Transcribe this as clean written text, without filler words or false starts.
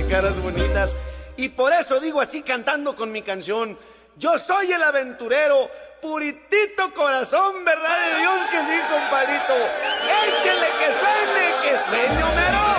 caras bonitas. Y por eso digo así cantando con mi canción: yo soy el aventurero, puritito corazón, verdad de Dios que sí, compadrito. Échele que suene Homero.